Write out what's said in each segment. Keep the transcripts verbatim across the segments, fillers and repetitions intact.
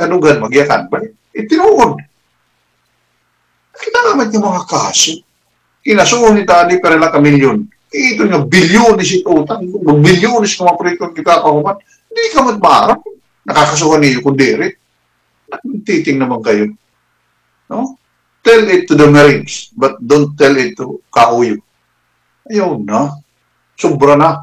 kadugan, magyakan. Itinuod. Kita naman yung mga kaso. Kinasuon ni tadi pero lang ka milyon. Ito nga, bilyonis ito utang. Bilyonis ka mga proyektong kita kahuman. Hindi ka matbarang. Nakakasuhan niyo kung diri. Titing naman kayo. No? Tell it to the Marines, but don't tell it to Kauyo. Ayaw na. Sobra na.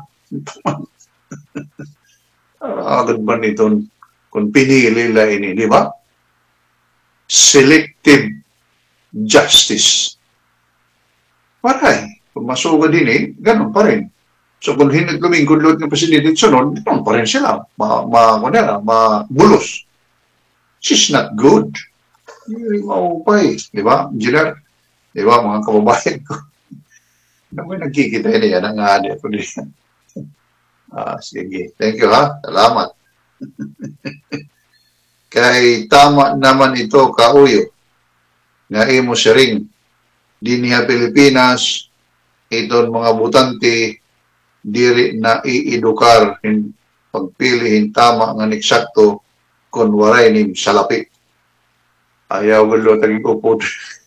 Agad ba nito kung pinili la ini, di ba? Selective justice. Paray. Kung masuga din eh, ganun pa rin. So kung hindi kaming kudlot ng presidente sunod, ganun pa rin sila. Ma, ma, ma, ma, bulos. She's not good. Maupay, di ba? Engineer, di ba, mga kababayan ko. Ano ba nagkikita yun yan? Ang adi ako din. Ah, sige. Thank you, ha? Salamat. Kay tama naman ito, Kauyo, na imo si ring. Di niya Pilipinas, iton mga butante, diri na iidukar, pagpilihin tama nga eksakto, kung waray nim salapi. Ayaw gulo taging upod.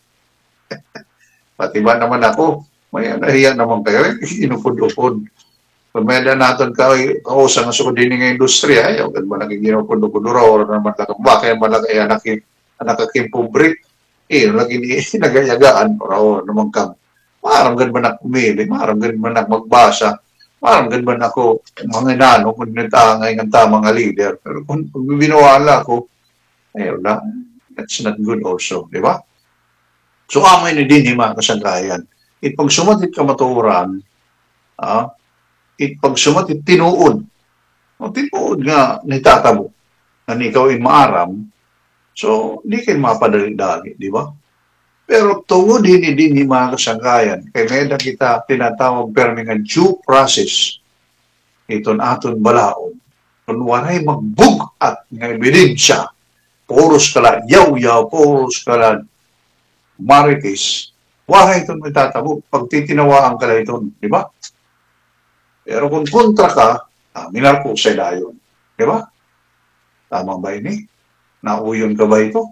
Pati ba naman ako? May nahiya naman kayo. Inupod-upod. Pameda natin ka, kausa nga sa din nga industriya. Ayaw gan ba naging inupod-upod or naman lakang bakay malaki anak anak kimpobre. Eh, lagi ni nagayagaan or naman kang maramgan ba na kumili, maramgan ba na magbasa, maramgan ba na ako mga inano kung nagtangay ng tamang leader. Pero kung, kung binuwala ko, ayaw na. That's not good also, di ba? So, amay na din yung mga kasangkayan. It pag sumatit ka matuuran, ah, it pag sumatit tinuod, o tinuod nga nitatabo, na ikaw ay maaram, so, di kayo mapadali-dali, di ba? Pero tungod hindi din yung mga kasangkayan, kaya ngayon na kita tinatawag pero nga due process, iton aton balaon, kung waray magbug at nga ebidensya, poros kala, yaw-yaw, poros kala, marites, waray ito may tatabo, pag titinawaan ka na ito, di ba? Pero kung kontra ka, ah, minarko sa dayon, di ba? Tama ba ini? Nauyon ka ba ito?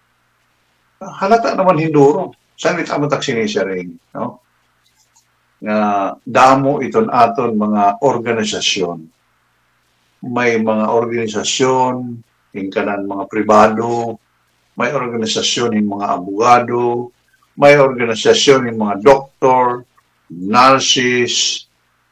Halata naman hinduro. Saan ito amatak sinisya rin, no? Nga damo iton aton mga organisasyon. May mga organisasyon, tingkanan mga pribado, may organisasyon ng mga abogado, may organisasyon ng mga doktor, nurses,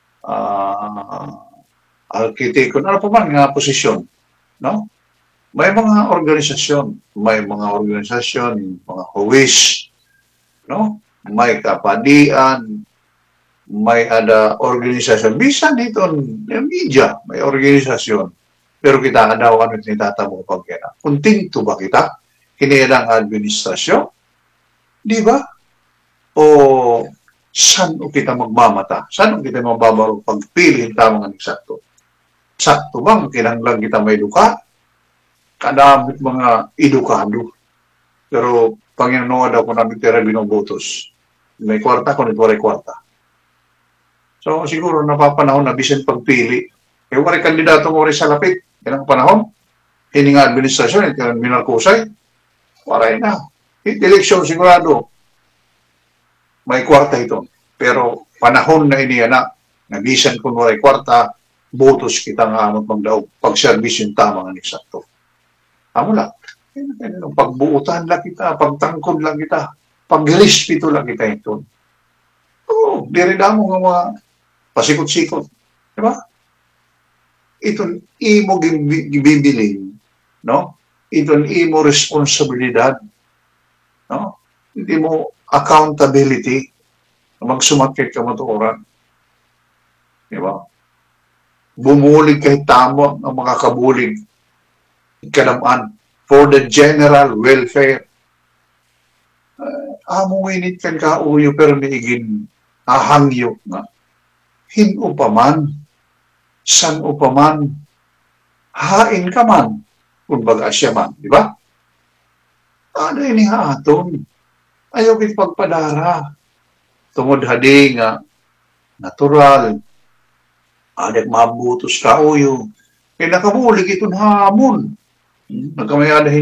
uh, arkitekto, ano pa man nga posisyon, no? May mga organisasyon, may mga organisasyon, mga huwis, no? May kapadian, may ada organisasyon. Bisan dito, media, may organisasyon. Pero kita ka daw ano tinatamo pag yan. Kunting to ba kita? Kinilang administrasyon? Di ba? O saan o kita magmamata? Saan o kita mababaro pagpilihin tamang eksakto? Sakto bang kinahanglan kita may duka? Kadamit mga edukado. Pero Panginoon daw kung namin tira binobotos. May kwarta kung ito ay kwarta. So siguro napapanahon na bisan pagpili. E wari kandidato mo rin sa lapit. Yan ang panahon. Hindi nga administrasyon, ito ang minarkusay. Waray na. Eleksyon sigurado. May kwarta ito. Pero panahon na iniya na, nagisan kung waray kwarta, botos kita nga amot magdaog. Pag-service yung tamang anisakto. Amo lang. Pagbuutan lang kita, pagtangkod lang kita, pag-rispito lang kita ito. Oo, dirida mo nga mga pasikot-sikot. Diba? Itong imo gibibilin, no? Itong imo responsibilidad, no? Hindi mo accountability, magsumakit ka matuoran. Diba? Bumulig kay tamo ang mga kabulig, kalamaan, for the general welfare. Uh, amo winit kan kauyo pero niigin ahangyo nga. Hinupaman, san upaman, hain ka man, kung baga siya man, di ba? Ano ini haton? Ayaw kit pagpadara. Tungod hadi nga, natural, adak mabutos kauyo. Kaya nakabulig itong hamon. Nagkamayadahin